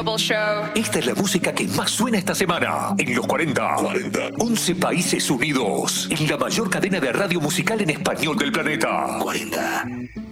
Global Show. Esta es la música que más suena esta semana en los 40. 11 países unidos en la mayor cadena de radio musical en español del planeta. 40.